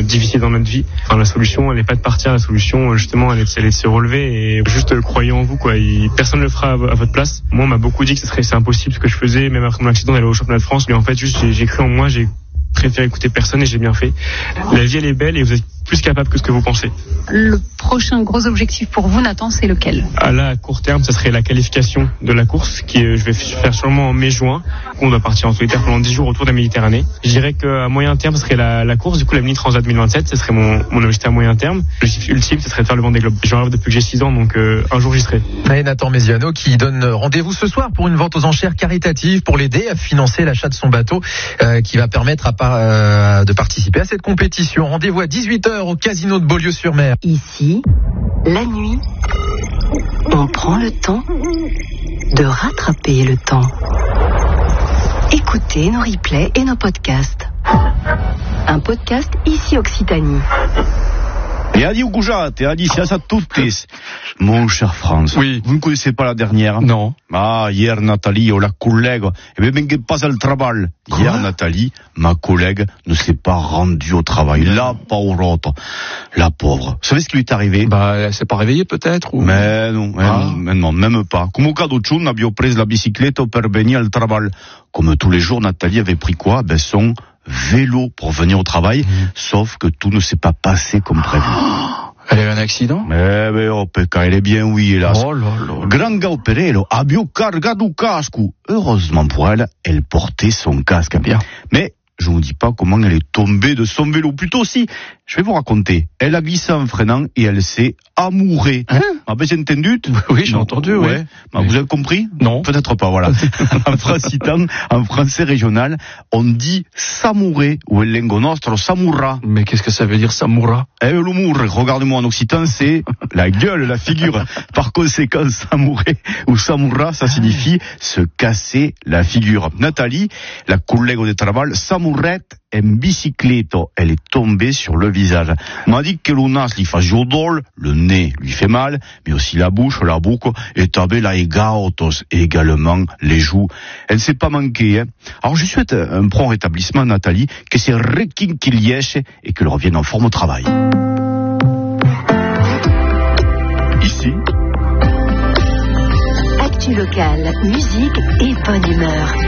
difficiles dans notre vie. Enfin, la solution, elle n'est pas de partir. La solution, justement, elle est de se relever et juste croyez en vous, quoi. Personne ne le fera à votre place. Moi, on m'a beaucoup dit que c'est impossible ce que je faisais, même après mon accident d'aller au championnat de France. Mais en fait, juste, j'ai cru en moi, j'ai préféré écouter personne et j'ai bien fait. La vie, elle est belle et vous êtes plus capable que ce que vous pensez. Le prochain gros objectif pour vous, Nathan, c'est lequel ? Là, à court terme, ça serait la qualification de la course qui je vais faire sûrement en mai-juin. On doit partir en solitaire pendant 10 jours autour de la Méditerranée. Je dirais qu'à moyen terme, ce serait la course, du coup la Mini Transat 2027, ce serait mon objectif à moyen terme. L'objectif ultime, ce serait de faire le Vendée Globe. J'en rêve depuis que j'ai 6 ans, donc un jour j'y serai. Et Nathan Mesiano qui donne rendez-vous ce soir pour une vente aux enchères caritative pour l'aider à financer l'achat de son bateau qui va permettre de participer à cette compétition. Rendez-vous à 18h au Casino de Beaulieu-sur-Mer. Ici, la nuit, on prend le temps de rattraper le temps. Écoutez nos replays et nos podcasts. Un podcast ici Occitanie. Et adieu Goujat, et adieu à toutes. Mon cher Franz, oui. Vous ne connaissez pas la dernière? Non. Hier Nathalie, la collègue, pas al travail. Hier Nathalie, ma collègue, ne s'est pas rendue au travail. La pauvre, la pauvre. Vous savez ce qui lui est arrivé? Elle s'est pas réveillée peut-être ou... Mais non, même pas. Comme au cas d'autre, abbiamo preso la bicyclette per venire al travail. Comme tous les jours, Nathalie avait pris quoi? Son vélo pour venir au travail, sauf que tout ne s'est pas passé comme prévu. Elle a eu un accident? Pecca, elle est bien, oui, hélas. Oh là là. Granga operello, abbio cargato casco. Heureusement pour elle, elle portait son casque. Bien. Mais je ne vous dis pas comment elle est tombée de son vélo. Plutôt si, je vais vous raconter. Elle a glissé en freinant et elle s'est amourée. J'ai entendu? Oui, j'ai entendu, oui. Vous avez compris? Non. Peut-être pas, voilà. En francitan, en français régional, on dit s'amourer ou el lengo nostro s'amourra. Mais qu'est-ce que ça veut dire, s'amourra? L'humour, regardez-moi en occitan, c'est la gueule, la figure. Par conséquent, s'amourer ou s'amourra, ça signifie se casser la figure. Nathalie, la collègue de travail, s'amourette en bicicletto. Elle est tombée sur le visage. M'a dit que le nas lui fait jodol, le nez lui fait mal, mais aussi la bouche, la boucle, et tabé la egaotos, et également les joues. Elle s'est pas manquée, Alors, je souhaite un prompt rétablissement à Nathalie, que c'est requinquilièche et qu'elle revienne en forme au travail. Ici. Actu locale, musique et bonne humeur.